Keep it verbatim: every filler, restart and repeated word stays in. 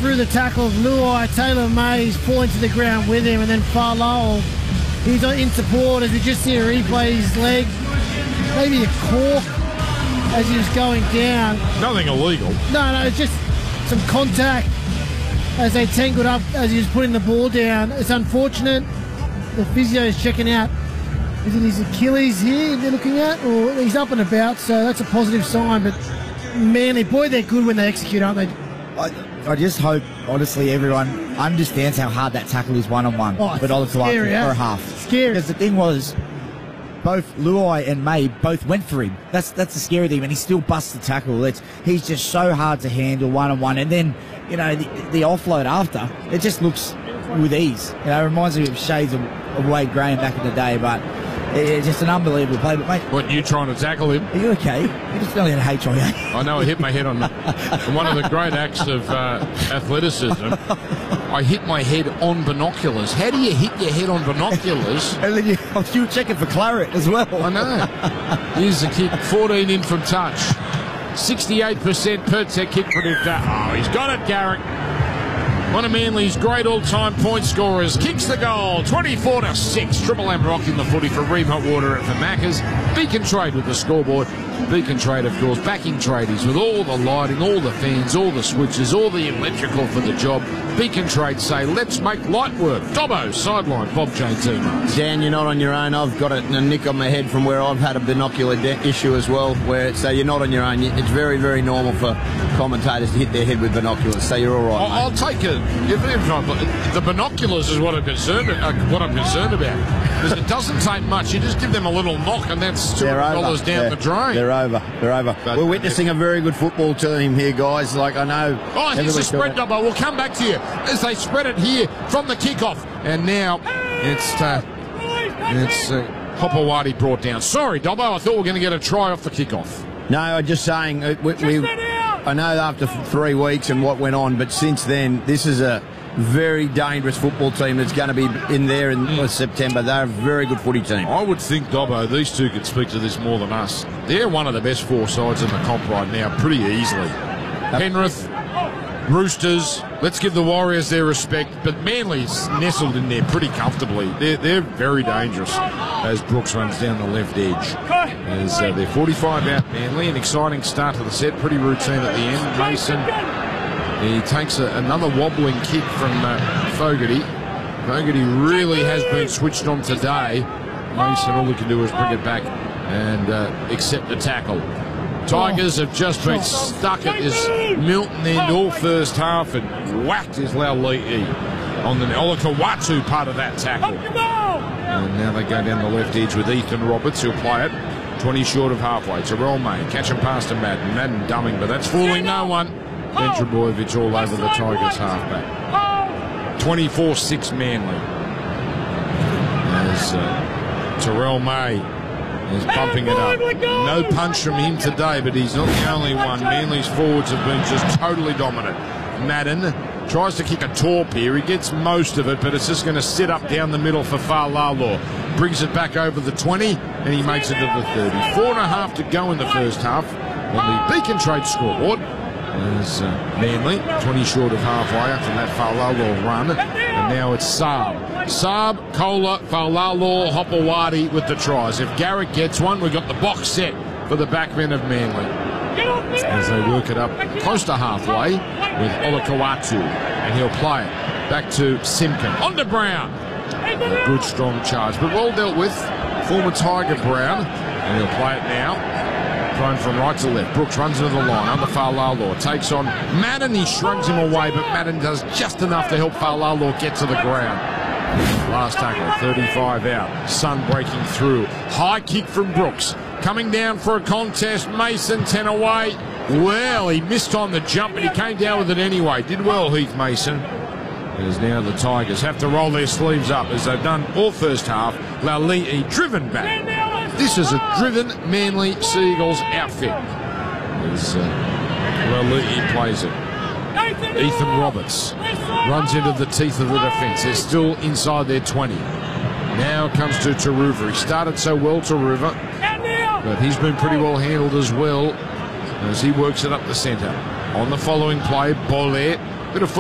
through the tackle of Luai. Taylor May's falling to the ground with him, and then Farlal, he's in support as we just see a replay, his leg, maybe a cork as he was going down. Nothing illegal. No, no, it's just some contact as they tangled up as he was putting the ball down. It's unfortunate. The physio is checking out. Is it his Achilles here they're looking at? Or he's up and about, so that's a positive sign. But Manly, boy, they're good when they execute, aren't they? I, I just hope, honestly, everyone understands how hard that tackle is one-on-one. Oh, but Olakau'atu scary, for huh? a half. Scary. Because the thing was, both Luai and May both went for him. That's that's the scary thing, and he still busts the tackle. It's, he's just so hard to handle one-on-one. And then, you know, the, the offload after, it just looks with ease. You know, it reminds me of shades of, of Wade Graham back in the day, but it's just an unbelievable play. But, mate, What, you trying to tackle him? are you okay? You just nearly had a H I A. I know I hit my head on one of the great acts of uh, athleticism. I hit my head on binoculars. How do you hit your head on binoculars? And then you, you were checking for claret as well. I know. Here's the kick, fourteen in from touch. sixty-eight percent Pertek kick predictor. Oh, he's got it, Garrick. One of Manly's great all-time point scorers kicks the goal, twenty-four to six. Triple M rocking the footy for Reeve Hot Water and for Maccas. Beacon Trade with the scoreboard. Beacon Trade, of course, backing tradies with all the lighting, all the fans, all the switches, all the electrical for the job. Beacon Trade say, let's make light work. Dobbo, sideline, Bob J T. Dan, you're not on your own. I've got a, a nick on my head from where I've had a binocular de- issue as well, where so you're not on your own. It's very, very normal for commentators to hit their head with binoculars, so you're all right. I'll, I'll take it. If, if, the binoculars is what I'm concerned, uh, what I'm concerned about. Because it doesn't take much. You just give them a little knock, and that's two hundred dollars down They're, the drain. They're over. They're over. But We're witnessing a very good football team here, guys. Like, I know. Oh, here's the everybody's spread, got- Dobbo. We'll come back to you as they spread it here from the kickoff. And now it's uh, it's uh, Hopewadi brought down. Sorry, Dobbo. I thought we were going to get a try off the kickoff. No, I'm just saying. uh, We, we, I know after three weeks and what went on, but since then, this is a very dangerous football team that's going to be in there in Mm. September. They're a very good footy team. I would think, Dobbo, these two could speak to this more than us. They're one of the best four sides in the comp right now, pretty easily. Penrith, Roosters, let's give the Warriors their respect, but Manly's nestled in there pretty comfortably. They're, they're very dangerous as Brooks runs down the left edge. As uh, they're forty-five out, Manly, an exciting start to the set, pretty routine at the end. Mason, he takes a, another wobbling kick from uh, Fogarty. Fogarty really has been switched on today. Mason, all he can do is bring it back and uh, accept the tackle. Tigers have just been stuck at this Milton end all first half and whacked his Lauliti on the Olakau'atu part of that tackle. And now they go down the left edge with Ethan Roberts, who'll play it. twenty short of halfway. Terrell May, catch him past to Madden. Madden dumbing, but that's fooling no one. Ben Trebojevic all over the Tigers halfback. twenty-four six Manly. As uh, Terrell May is bumping it up. No punch from him today, but he's not the only one. Manly's forwards have been just totally dominant. Madden tries to kick a torp here. He gets most of it, but it's just going to sit up down the middle for Farlalo. Brings it back over the twenty, and he makes it to the thirty. Four and a half to go in the first half on the Beacon Trade scoreboard. There's uh, Manly, twenty short of halfway after that Farlalo run. And now it's Saab. Saab, Kohler, Farlalo, Hopewadi with the tries. If Garrick gets one, we've got the box set for the backmen of Manly. As they work it up close to halfway with Olakau'atu. And he'll play it back to Simpkin. On to Brown. A good, strong charge, but well dealt with. Former Tiger Brown. And he'll play it now. Thrown from right to left. Brooks runs into the line under Farlalo. Takes on Madden. He shrugs him away, but Madden does just enough to help Farlalo get to the ground. Last tackle, thirty-five out. Sun breaking through. High kick from Brooks. Coming down for a contest. Mason, ten away. Well, he missed on the jump, but he came down with it anyway. Did well, Heath Mason. As now the Tigers have to roll their sleeves up as they've done all first half. Lauliti driven back. This is a driven Manly Seagulls outfit. As uh, Lauliti plays it. Ethan Roberts runs into the teeth of the defence. They're still inside their twenty. Now comes to Taruva. He started so well, Taruva, but he's been pretty well handled as well as he works it up the centre. On the following play, Bolet, bit of